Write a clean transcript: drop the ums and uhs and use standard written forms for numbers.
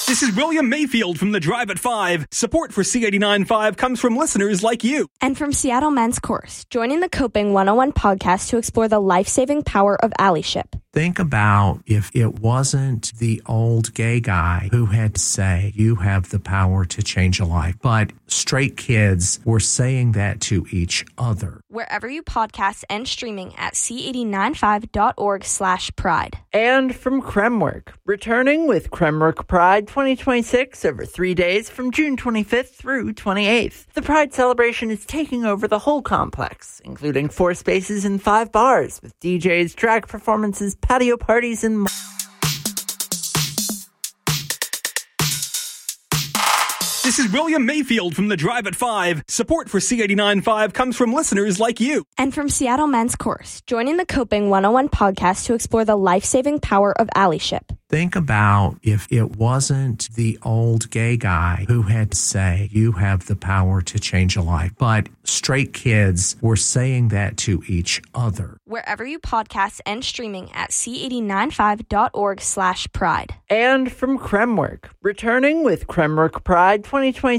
This is William Mayfield from the Drive at 5. Support for C89.5 comes from listeners like you. And from Seattle Men's Course, joining the Coping 101 podcast to explore the life-saving power of allyship. Think about if it wasn't the old gay guy who had to say, you have the power to change a life, but straight kids were saying that to each other. Wherever you podcast and streaming at c895.org/pride. And from Kremwork, returning with Kremwork Pride 2026 over 3 days from June 25th through 28th. The Pride celebration is taking over the whole complex, including 4 spaces and 5 bars with DJs, drag performances, patio parties, and more. This is William Mayfield from the Drive at 5. Support for C89.5 comes from listeners like you. And from Seattle Men's Course, joining the Coping 101 podcast to explore the life-saving power of allyship. Think about if it wasn't the old gay guy who had to say, you have the power to change a life, but straight kids were saying that to each other. Wherever you podcast and streaming at c895.org/pride. And from Kremwork, returning with Kremwork Pride 2026